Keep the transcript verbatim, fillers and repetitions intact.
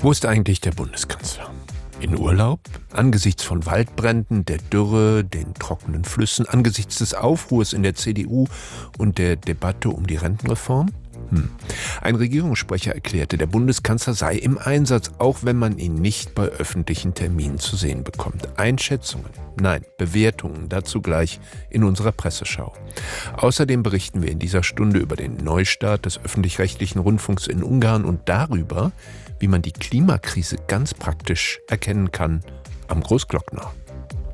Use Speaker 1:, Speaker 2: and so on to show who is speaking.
Speaker 1: Wo ist eigentlich der Bundeskanzler? In Urlaub? Angesichts von Waldbränden, der Dürre, den trockenen Flüssen, angesichts des Aufruhrs in der C D U und der Debatte um die Rentenreform? Hm. Ein Regierungssprecher erklärte, der Bundeskanzler sei im Einsatz, auch wenn man ihn nicht bei öffentlichen Terminen zu sehen bekommt. Einschätzungen, nein, Bewertungen, dazu gleich in unserer Presseschau. Außerdem berichten wir in dieser Stunde über den Neustart des öffentlich-rechtlichen Rundfunks in Ungarn und darüber, wie man die Klimakrise ganz praktisch erkennen kann am Großglockner.